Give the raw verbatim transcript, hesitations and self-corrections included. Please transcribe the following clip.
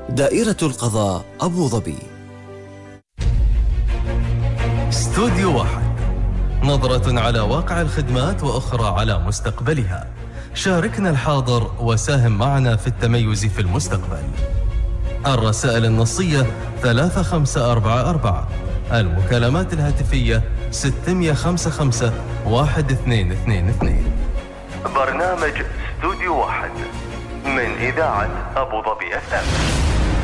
دائرة القضاء أبو ظبي. استوديو واحد، نظرة على واقع الخدمات وأخرى على مستقبلها. شاركنا الحاضر وساهم معنا في التميز في المستقبل. الرسائل النصية ثلاثة خمسة أربعة أربعة، المكالمات الهاتفية ستمئة وخمسة وخمسين واحد اثنين اثنين اثنين. برنامج استوديو واحد من إذاعة أبو ظبي أف أم.